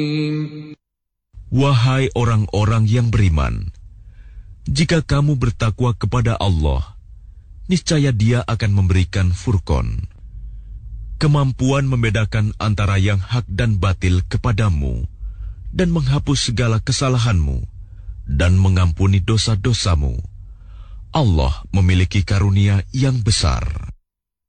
Wahai orang-orang yang beriman, jika kamu bertakwa kepada Allah, niscaya Dia akan memberikan Furqan, kemampuan membedakan antara yang hak dan batil kepadamu, dan menghapus segala kesalahanmu, dan mengampuni dosa-dosamu. Allah memiliki karunia yang besar.